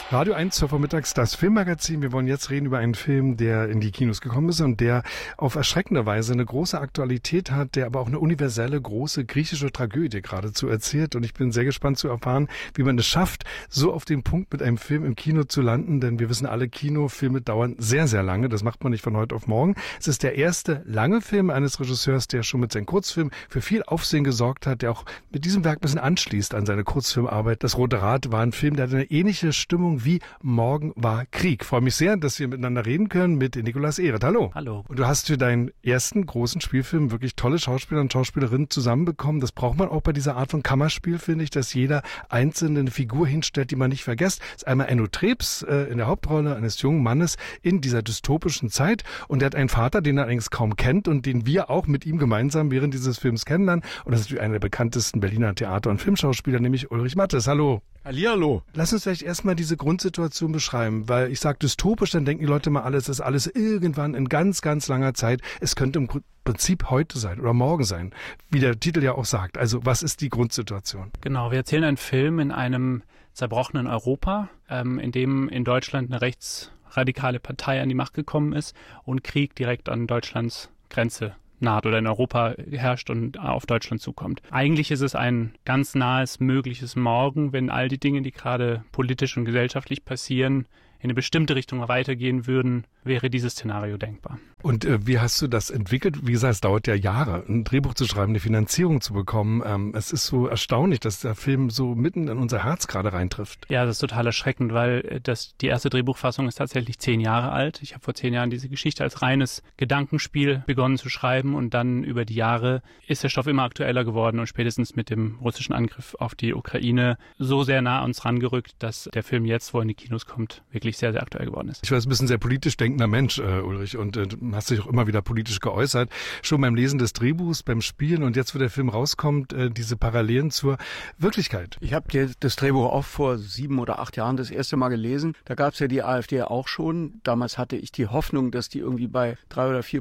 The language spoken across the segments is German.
Radio 1 zur Vormittags, das Filmmagazin. Wir wollen jetzt reden über einen Film, der in die Kinos gekommen ist und der auf erschreckende Weise eine große Aktualität hat, der aber auch eine universelle, große griechische Tragödie geradezu erzählt. Und ich bin sehr gespannt zu erfahren, wie man es schafft, so auf den Punkt mit einem Film im Kino zu landen. Denn wir wissen alle, Kinofilme dauern sehr, sehr lange. Das macht man nicht von heute auf morgen. Es ist der erste lange Film eines Regisseurs, der schon mit seinem Kurzfilm für viel Aufsehen gesorgt hat, der auch mit diesem Werk ein bisschen anschließt an seine Kurzfilmarbeit. Das Rote Rad war ein Film, der hatte eine ähnliche Stimmung wie Morgen war Krieg. Ich freue mich sehr, dass wir miteinander reden können mit Nicolas Ehret. Hallo. Hallo. Und du hast für deinen ersten großen Spielfilm wirklich tolle Schauspieler und Schauspielerinnen zusammenbekommen. Das braucht man auch bei dieser Art von Kammerspiel, finde ich, dass jeder einzelne eine Figur hinstellt, die man nicht vergisst. Das ist einmal Enno Trebs in der Hauptrolle eines jungen Mannes in dieser dystopischen Zeit. Und der hat einen Vater, den er allerdings kaum kennt und den wir auch mit ihm gemeinsam während dieses Films kennenlernen. Und das ist natürlich einer der bekanntesten Berliner Theater- und Filmschauspieler, nämlich Ulrich Mattes. Hallo. Hallihallo. Lass uns vielleicht erstmal diese Grundsituation beschreiben, weil ich sage dystopisch, dann denken die Leute mal alles, das ist alles irgendwann in ganz, ganz langer Zeit. Es könnte im Prinzip heute sein oder morgen sein, wie der Titel ja auch sagt. Also was ist die Grundsituation? Genau, wir erzählen einen Film in einem zerbrochenen Europa, in dem in Deutschland eine rechtsradikale Partei an die Macht gekommen ist und Krieg direkt an Deutschlands Grenze naht oder in Europa herrscht und auf Deutschland zukommt. Eigentlich ist es ein ganz nahes mögliches Morgen, wenn all die Dinge, die gerade politisch und gesellschaftlich passieren, in eine bestimmte Richtung weitergehen würden, wäre dieses Szenario denkbar. Und wie hast du das entwickelt? Wie gesagt, es dauert ja Jahre, ein Drehbuch zu schreiben, eine Finanzierung zu bekommen. Es ist so erstaunlich, dass der Film so mitten in unser Herz gerade reintrifft. Ja, das ist total erschreckend, weil die erste Drehbuchfassung ist tatsächlich 10 Jahre alt. Ich habe vor 10 Jahren diese Geschichte als reines Gedankenspiel begonnen zu schreiben und dann über die Jahre ist der Stoff immer aktueller geworden und spätestens mit dem russischen Angriff auf die Ukraine so sehr nah an uns rangerückt, dass der Film jetzt, wo er in die Kinos kommt, wirklich sehr, sehr aktuell geworden ist. Ich weiß, du bist ein sehr politisch denkender Mensch, Ulrich, und hast dich auch immer wieder politisch geäußert. Schon beim Lesen des Drehbuchs, beim Spielen und jetzt, wo der Film rauskommt, diese Parallelen zur Wirklichkeit. Ich habe das Drehbuch auch vor 7 oder 8 Jahren das erste Mal gelesen. Da gab es ja die AfD auch schon. Damals hatte ich die Hoffnung, dass die irgendwie bei 3 oder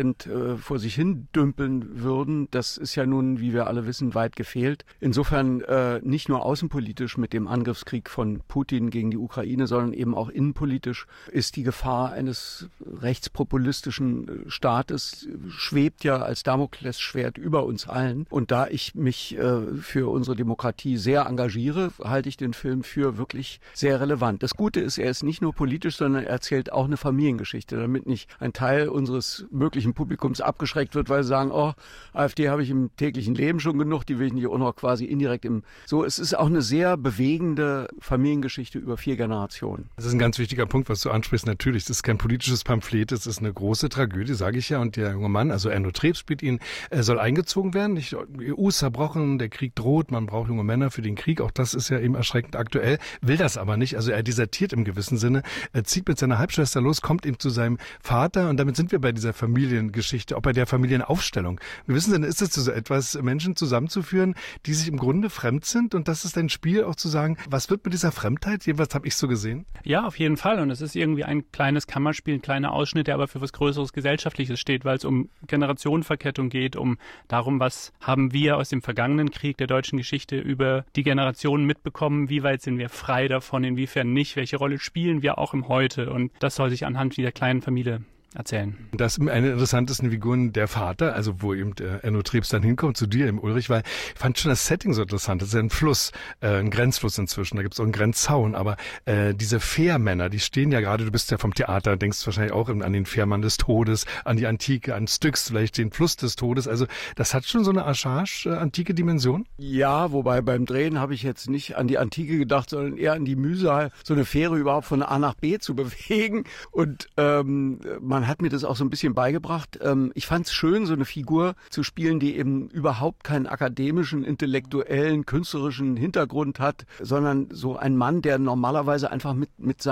4% vor sich hin dümpeln würden. Das ist ja nun, wie wir alle wissen, weit gefehlt. Insofern nicht nur außenpolitisch mit dem Angriffskrieg von Putin gegen die Ukraine, sondern eben auch innenpolitisch ist die Gefahr eines rechtspopulistischen Staates schwebt ja als Damoklesschwert über uns allen. Und da ich mich für unsere Demokratie sehr engagiere, halte ich den Film für wirklich sehr relevant. Das Gute ist, er ist nicht nur politisch, sondern er erzählt auch eine Familiengeschichte, damit nicht ein Teil unseres möglichen Publikums abgeschreckt wird, weil sie sagen, oh, AfD habe ich im täglichen Leben schon genug, die will ich nicht auch noch quasi indirekt es ist auch eine sehr bewegende Familiengeschichte über 4 Generationen. Das ist ein ganz wichtiger Punkt, was du ansprichst. Natürlich, das ist kein politisches Pamphlet, es ist eine große Tragödie, sage ich ja. Und der junge Mann, also Enno Trebs spielt ihn, soll eingezogen werden. Die EU ist zerbrochen, der Krieg droht, man braucht junge Männer für den Krieg. Auch das ist ja eben erschreckend aktuell, will das aber nicht. Also er desertiert im gewissen Sinne, er zieht mit seiner Halbschwester los, kommt eben zu seinem Vater und damit sind wir bei dieser Familiengeschichte, auch bei der Familienaufstellung. Wir wissen dann, ist es so etwas, Menschen zusammenzuführen, die sich im Grunde fremd sind und das ist ein Spiel auch zu sagen, was wird mit dieser Fremdheit? Jedenfalls habe ich so gesehen. Ja, auf jeden Fall. Und es ist irgendwie ein kleines Kammerspiel, ein kleiner Ausschnitt, der aber für was Größeres Gesellschaftliches steht, weil es um Generationenverkettung geht, um darum, was haben wir aus dem vergangenen Krieg der deutschen Geschichte über die Generationen mitbekommen, wie weit sind wir frei davon, inwiefern nicht, welche Rolle spielen wir auch im Heute. Und das soll sich anhand dieser kleinen Familie erzählen. Das ist eine der interessantesten Figuren der Vater, also wo eben der Enno Trebs dann hinkommt zu dir, im Ulrich, weil ich fand schon das Setting so interessant. Das ist ja ein Fluss, ein Grenzfluss inzwischen, da gibt es auch einen Grenzzaun, aber diese Fährmänner, die stehen ja gerade, du bist ja vom Theater, denkst wahrscheinlich auch an den Fährmann des Todes, an die Antike, an Styx, vielleicht den Fluss des Todes, also das hat schon so eine antike Dimension? Ja, wobei beim Drehen habe ich jetzt nicht an die Antike gedacht, sondern eher an die Mühsal, so eine Fähre überhaupt von A nach B zu bewegen und man hat mir das auch so ein bisschen beigebracht. Ich fand es schön, so eine Figur zu spielen, die eben überhaupt keinen akademischen, intellektuellen, künstlerischen Hintergrund hat, sondern so ein Mann, der normalerweise einfach mit seinen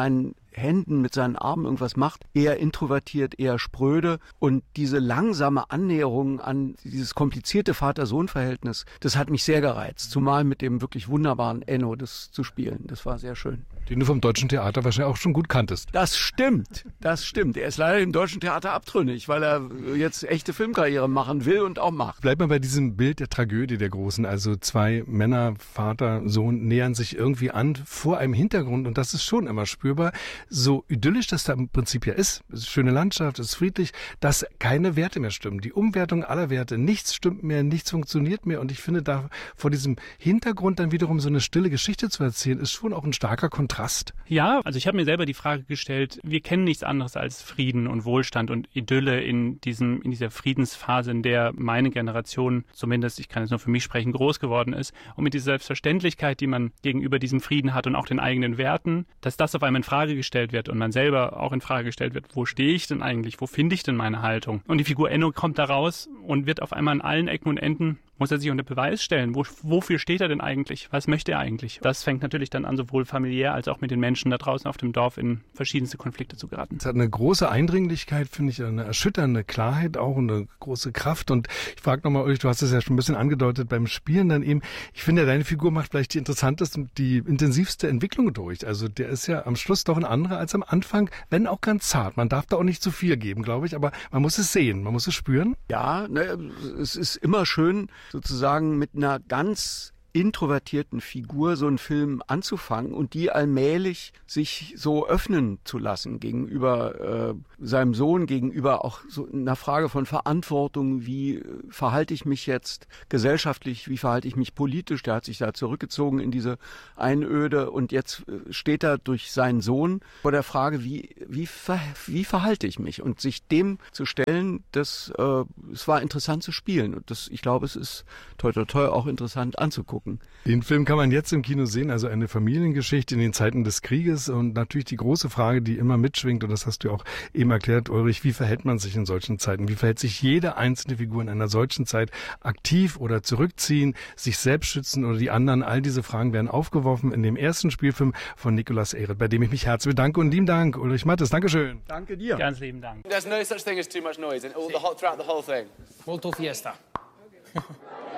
Händen, mit seinen Armen irgendwas macht, eher introvertiert, eher spröde. Und diese langsame Annäherung an dieses komplizierte Vater-Sohn-Verhältnis, das hat mich sehr gereizt. Zumal mit dem wirklich wunderbaren Enno das zu spielen. Das war sehr schön. Den du vom Deutschen Theater wahrscheinlich auch schon gut kanntest. Das stimmt. Er ist leider im Deutschen Theater abtrünnig, weil er jetzt echte Filmkarriere machen will und auch macht. Bleibt mal bei diesem Bild der Tragödie der Großen. Also zwei Männer, Vater, Sohn, nähern sich irgendwie an vor einem Hintergrund. Und das ist schon immer spürbar. So idyllisch das da im Prinzip ja ist. Es ist schöne Landschaft, es ist friedlich, dass keine Werte mehr stimmen. Die Umwertung aller Werte. Nichts stimmt mehr, nichts funktioniert mehr. Und ich finde, da vor diesem Hintergrund dann wiederum so eine stille Geschichte zu erzählen, ist schon auch ein starker Kontrast. Ja, also ich habe mir selber die Frage gestellt, wir kennen nichts anderes als Frieden und Wohlstand und Idylle in dieser Friedensphase, in der meine Generation, zumindest, ich kann jetzt nur für mich sprechen, groß geworden ist. Und mit dieser Selbstverständlichkeit, die man gegenüber diesem Frieden hat und auch den eigenen Werten, dass das auf einmal in Frage gestellt wird und man selber auch in Frage gestellt wird, wo stehe ich denn eigentlich, wo finde ich denn meine Haltung? Und die Figur Enno kommt da raus und wird auf einmal an allen Ecken und Enden, muss er sich unter Beweis stellen. Wofür steht er denn eigentlich? Was möchte er eigentlich? Das fängt natürlich dann an, sowohl familiär als auch mit den Menschen da draußen auf dem Dorf in verschiedenste Konflikte zu geraten. Es hat eine große Eindringlichkeit, finde ich, eine erschütternde Klarheit auch, eine große Kraft. Und ich frage nochmal, Ulrich, du hast es ja schon ein bisschen angedeutet beim Spielen dann eben. Ich finde, deine Figur macht vielleicht die interessanteste und die intensivste Entwicklung durch. Also der ist ja am Schluss doch ein anderer als am Anfang, wenn auch ganz zart. Man darf da auch nicht zu viel geben, glaube ich, aber man muss es sehen, man muss es spüren. Ja, es ist immer schön, sozusagen mit einer ganz introvertierten Figur so einen Film anzufangen und die allmählich sich so öffnen zu lassen gegenüber seinem Sohn, gegenüber auch so einer Frage von Verantwortung, wie verhalte ich mich jetzt gesellschaftlich, wie verhalte ich mich politisch, der hat sich da zurückgezogen in diese Einöde und jetzt steht er durch seinen Sohn vor der Frage, wie verhalte ich mich, und sich dem zu stellen, es war interessant zu spielen und ich glaube, es ist toi toi toi auch interessant anzugucken. Den Film kann man jetzt im Kino sehen, also eine Familiengeschichte in den Zeiten des Krieges und natürlich die große Frage, die immer mitschwingt, und das hast du auch eben erklärt, Ulrich, wie verhält man sich in solchen Zeiten? Wie verhält sich jede einzelne Figur in einer solchen Zeit? Aktiv oder zurückziehen, sich selbst schützen oder die anderen? All diese Fragen werden aufgeworfen in dem ersten Spielfilm von Nicolas Ehret, bei dem ich mich herzlich bedanke, und lieben Dank, Ulrich Mattes. Dankeschön. Danke dir. Ganz lieben Dank. There's no such thing as too much noise throughout the whole thing. Molto fiesta.